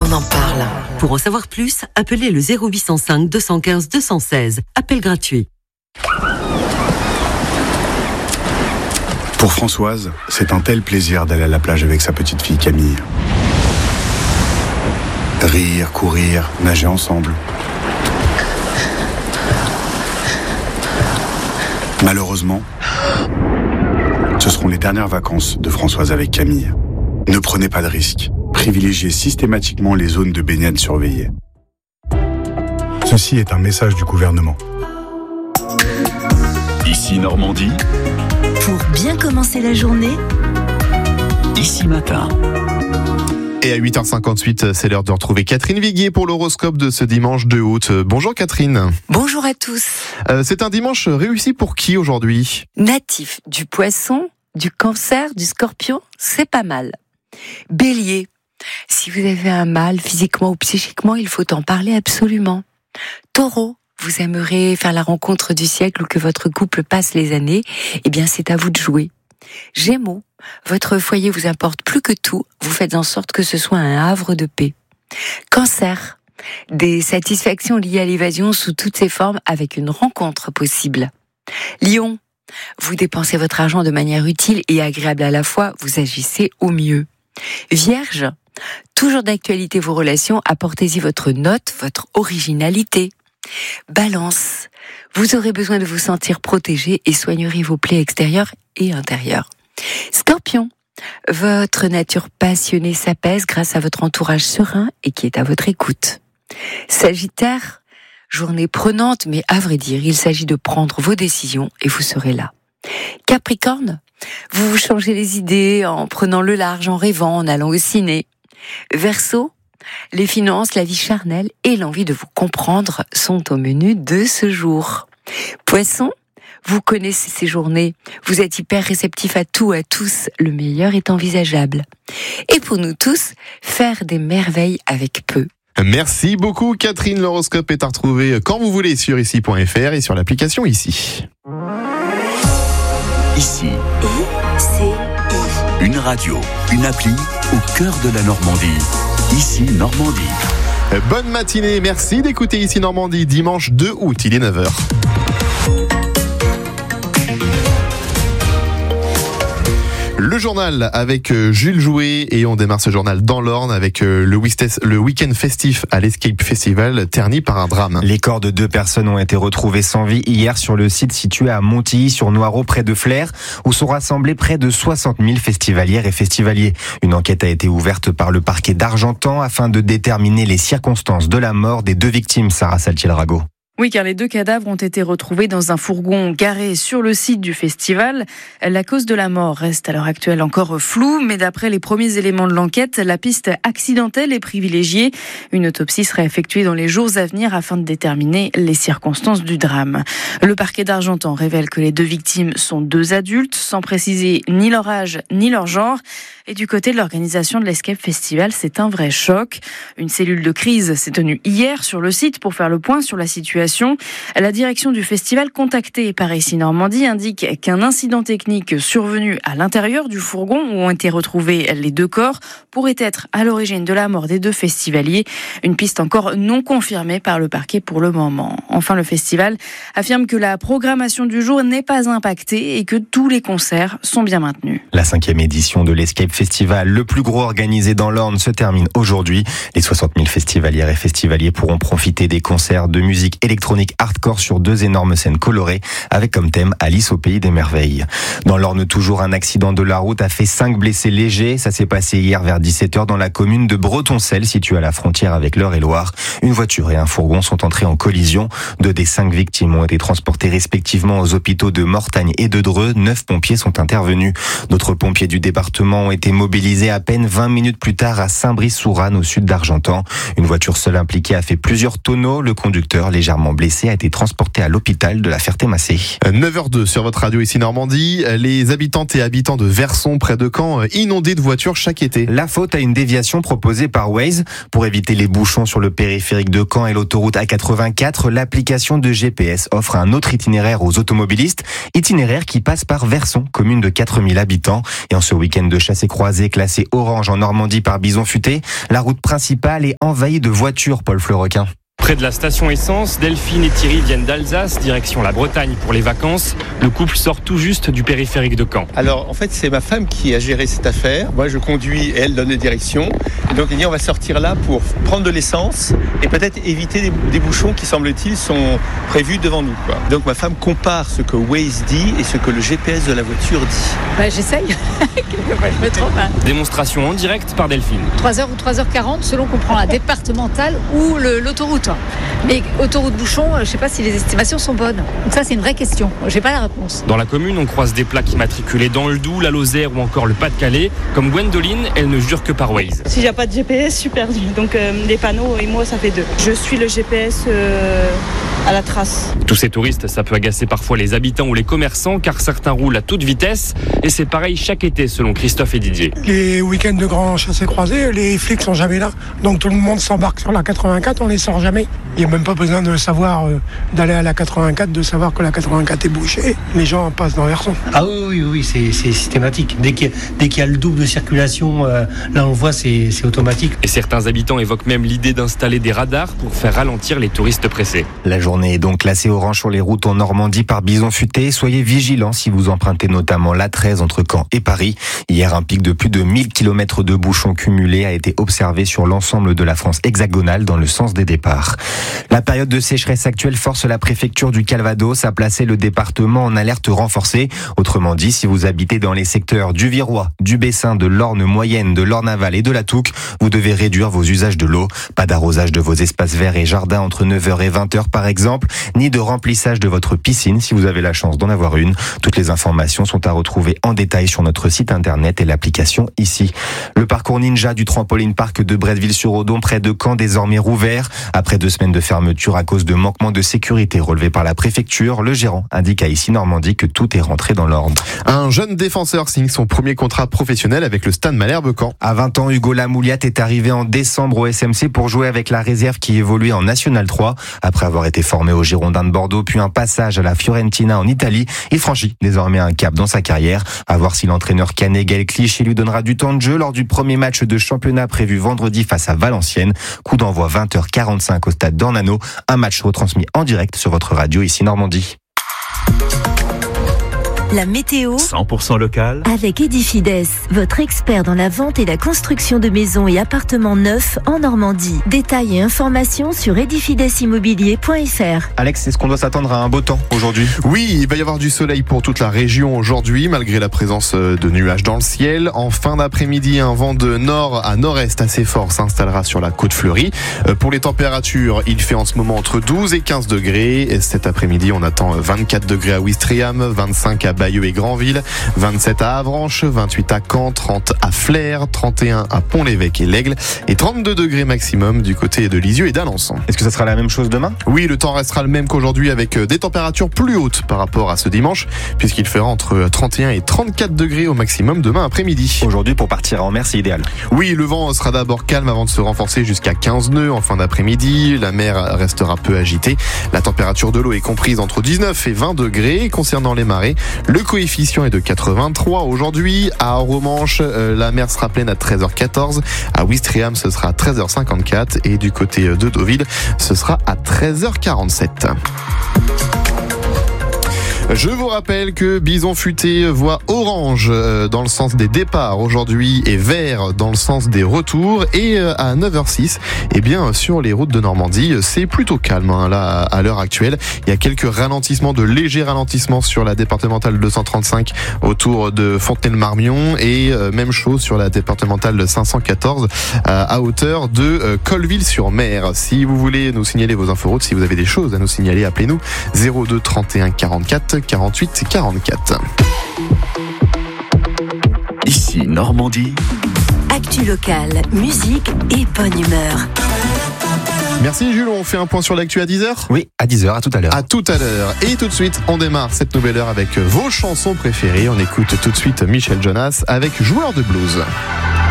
on en parle. Pour en savoir plus, appelez le 0805 215 216. Appel gratuit. Pour Françoise, c'est un tel plaisir d'aller à la plage avec sa petite fille Camille. Rire, courir, nager ensemble. Malheureusement, ce seront les dernières vacances de Françoise avec Camille. Ne prenez pas de risques. Privilégiez systématiquement les zones de baignade surveillées. Ceci est un message du gouvernement. Ici Normandie. Pour bien commencer la journée, Ici Matin. Et à 8h58, c'est l'heure de retrouver Catherine Viguier pour l'horoscope de ce dimanche 2 août. Bonjour Catherine. Bonjour à tous. C'est un dimanche réussi pour qui aujourd'hui ? Natif du Poisson, du Cancer, du Scorpion, c'est pas mal. Bélier, si vous avez un mal physiquement ou psychiquement, il faut en parler absolument. Taureau, vous aimerez faire la rencontre du siècle ou que votre couple passe les années, eh bien c'est à vous de jouer. Gémeaux, votre foyer vous importe plus que tout, vous faites en sorte que ce soit un havre de paix. Cancer, des satisfactions liées à l'évasion sous toutes ses formes avec une rencontre possible. Lion, vous dépensez votre argent de manière utile et agréable à la fois, vous agissez au mieux. Vierge, toujours d'actualité vos relations, apportez-y votre note, votre originalité. Balance, vous aurez besoin de vous sentir protégé et soignerez vos plaies extérieures et intérieures. Scorpion, votre nature passionnée s'apaise grâce à votre entourage serein et qui est à votre écoute. Sagittaire, journée prenante, mais à vrai dire, il s'agit de prendre vos décisions et vous serez là. Capricorne, vous vous changez les idées en prenant le large, en rêvant, en allant au ciné. Verseau, les finances, la vie charnelle et l'envie de vous comprendre sont au menu de ce jour. Poisson, vous connaissez ces journées, vous êtes hyper réceptif à tout, à tous, le meilleur est envisageable. Et pour nous tous, faire des merveilles avec peu. Merci beaucoup Catherine, l'horoscope est à retrouver quand vous voulez sur ici.fr et sur l'application Ici. Ici. Une radio, une appli au cœur de la Normandie. Ici Normandie. Bonne matinée, merci d'écouter Ici Normandie, dimanche 2 août, il est 9h. Le journal avec Jules Jouet et on démarre ce journal dans l'Orne avec le week-end festif à l'Escape Festival terni par un drame. Les corps de 2 personnes ont été retrouvés sans vie hier sur le site situé à Montilly-sur-Noireau près de Flers où sont rassemblés près de 60 000 festivalières et festivaliers. Une enquête a été ouverte par le parquet d'Argentan afin de déterminer les circonstances de la mort des 2 victimes, Sarah Saltiel-Rago. Oui, car les 2 cadavres ont été retrouvés dans un fourgon garé sur le site du festival. La cause de la mort reste à l'heure actuelle encore floue, mais d'après les premiers éléments de l'enquête, la piste accidentelle est privilégiée. Une autopsie sera effectuée dans les jours à venir afin de déterminer les circonstances du drame. Le parquet d'Argentan révèle que les 2 victimes sont 2 adultes, sans préciser ni leur âge ni leur genre. Et du côté de l'organisation de l'Escape Festival, c'est un vrai choc. Une cellule de crise s'est tenue hier sur le site pour faire le point sur la situation. La direction du festival, contactée par Ici Normandie, indique qu'un incident technique survenu à l'intérieur du fourgon où ont été retrouvés les 2 corps pourrait être à l'origine de la mort des 2 festivaliers. Une piste encore non confirmée par le parquet pour le moment. Enfin, le festival affirme que la programmation du jour n'est pas impactée et que tous les concerts sont bien maintenus. La 5e édition de l'Escape Festival, le plus gros organisé dans l'Orne, se termine aujourd'hui. Les 60 000 festivalières et festivaliers pourront profiter des concerts de musique électronique hardcore sur 2 énormes scènes colorées, avec comme thème Alice au pays des merveilles. Dans l'Orne, toujours un accident de la route a fait 5 blessés légers. Ça s'est passé hier vers 17h dans la commune de Bretoncelle, située à la frontière avec l'Eure-et-Loire. Une voiture et un fourgon sont entrés en collision. 2 des 5 victimes ont été transportées respectivement aux hôpitaux de Mortagne et de Dreux. 9 pompiers sont intervenus. D'autres pompiers du département ont été mobilisés à peine 20 minutes plus tard à Saint-Brice-sous-Ranne, au sud d'Argentan. Une voiture seule impliquée a fait plusieurs tonneaux. Le conducteur, légèrement légèrement blessé a été transporté à l'hôpital de la Ferté-Massé. 9h02 sur votre radio ici Normandie. Les habitantes et habitants de Verson près de Caen inondés de voitures chaque été. La faute à une déviation proposée par Waze. Pour éviter les bouchons sur le périphérique de Caen et l'autoroute A84, l'application de GPS offre un autre itinéraire aux automobilistes. Itinéraire qui passe par Verson, commune de 4000 habitants. Et en ce week-end de chasse et croisée classé orange en Normandie par Bison Futé, la route principale est envahie de voitures, Paul Fleurequin. Près de la station essence, Delphine et Thierry viennent d'Alsace, direction la Bretagne pour les vacances. Le couple sort tout juste du périphérique de Caen. Alors en fait c'est ma femme qui a géré cette affaire. Moi je conduis et elle donne les directions. Et donc on va sortir là pour prendre de l'essence et peut-être éviter des bouchons qui semble-t-il sont prévus devant nous. Donc ma femme compare ce que Waze dit et ce que le GPS de la voiture dit. J'essaye, quelquefois je me trompe. Démonstration en direct par Delphine. 3h ou 3h40 selon qu'on prend la départementale ou l'autoroute. Mais autoroute bouchon, je ne sais pas si les estimations sont bonnes. Donc ça c'est une vraie question, je n'ai pas la réponse. Dans la commune, on croise des plaques immatriculées dans le Doubs, la Lozère ou encore le Pas-de-Calais. Comme Gwendoline, elle ne jure que par Waze. Si il n'y a pas de GPS, je suis perdue. Donc les panneaux et moi ça fait 2. Je suis le GPS à la trace. Tous ces touristes, ça peut agacer parfois les habitants ou les commerçants car certains roulent à toute vitesse. Et c'est pareil chaque été selon Christophe et Didier. Les week-ends de grands chassés croisés, les flics sont jamais là. Donc tout le monde s'embarque sur la 84, on les sort jamais. Il n'y a même pas besoin de savoir d'aller à la 84, de savoir que la 84 est bouchée. Les gens passent dans Verson. Ah oui, c'est systématique. Dès qu'il y a le double de circulation, là on le voit, c'est automatique. Et certains habitants évoquent même l'idée d'installer des radars pour faire ralentir les touristes pressés. La journée est donc classée orange sur les routes en Normandie par Bison Futé. Soyez vigilants si vous empruntez notamment l'A13 entre Caen et Paris. Hier, un pic de plus de 1000 km de bouchons cumulés a été observé sur l'ensemble de la France hexagonale dans le sens des départs. La période de sécheresse actuelle force la préfecture du Calvados à placer le département en alerte renforcée. Autrement dit, si vous habitez dans les secteurs du Virois, du Bessin, de l'Orne moyenne, de l'Orne-Aval et de la Touques, vous devez réduire vos usages de l'eau. Pas d'arrosage de vos espaces verts et jardins entre 9h et 20h par exemple, ni de remplissage de votre piscine si vous avez la chance d'en avoir une. Toutes les informations sont à retrouver en détail sur notre site internet et l'application ici. Le parcours ninja du trampoline parc de Bretteville-sur-Odon près de Caen désormais rouvert. Après 2 semaines de fermeture à cause de manquements de sécurité relevés par la préfecture, le gérant indique à ici Normandie que tout est rentré dans l'ordre. Un jeune défenseur signe son premier contrat professionnel avec le Stade Malherbe Caen. À 20 ans, Hugo Lamouliat est arrivé en décembre au SMC pour jouer avec la réserve qui évoluait en National 3. Après avoir été formé au Girondins de Bordeaux, puis un passage à la Fiorentina en Italie, il franchit désormais un cap dans sa carrière. À voir si l'entraîneur canet Gaël Clichy lui donnera du temps de jeu lors du premier match de championnat prévu vendredi face à Valenciennes. Coup d'envoi 20h45 au stade d'Ornano. Un match retransmis en direct sur votre radio ici Normandie. La météo 100% local avec Edifides, votre expert dans la vente et la construction de maisons et appartements neufs en Normandie. Détails et informations sur edifidesimmobilier.fr. Alex, est-ce qu'on doit s'attendre à un beau temps aujourd'hui ? Oui, il va y avoir du soleil pour toute la région aujourd'hui, malgré la présence de nuages dans le ciel. En fin d'après-midi, un vent de nord à nord-est assez fort s'installera sur la côte fleurie. Pour les températures, il fait en ce moment entre 12 et 15 degrés. Et cet après-midi, on attend 24 degrés à Ouistreham, 25 à Bayeux et Granville, 27 à Avranches, 28 à Caen, 30 à Flers, 31 à Pont-l'Évêque et l'Aigle et 32 degrés maximum du côté de Lisieux et d'Alençon. Est-ce que ça sera la même chose demain ? Oui, le temps restera le même qu'aujourd'hui avec des températures plus hautes par rapport à ce dimanche puisqu'il fera entre 31 et 34 degrés au maximum demain après-midi. Aujourd'hui, pour partir en mer, c'est idéal. Oui, le vent sera d'abord calme avant de se renforcer jusqu'à 15 nœuds en fin d'après-midi. La mer restera peu agitée. La température de l'eau est comprise entre 19 et 20 degrés. Concernant les marées, le coefficient est de 83 aujourd'hui. À Romanche, la mer sera pleine à 13h14. À Ouistreham, ce sera à 13h54. Et du côté de Deauville, ce sera à 13h47. Je vous rappelle que Bison Futé voit orange dans le sens des départs aujourd'hui et vert dans le sens des retours. Et à 9h06, eh bien, sur les routes de Normandie, c'est plutôt calme là à l'heure actuelle. Il y a quelques ralentissements, de légers ralentissements sur la départementale 235 autour de Fontenay-le-Marmion et même chose sur la départementale 514 à hauteur de Colleville-sur-Mer. Si vous voulez nous signaler vos inforoutes, si vous avez des choses à nous signaler, appelez-nous 02 31 44 48 44. Ici Normandie. Actu locale, musique et bonne humeur. Merci Jules, on fait un point sur l'actu à 10h ? Oui, à 10h, à tout à l'heure. À tout à l'heure. Et tout de suite, on démarre cette nouvelle heure avec vos chansons préférées. On écoute tout de suite Michel Jonas avec Joueur de blues.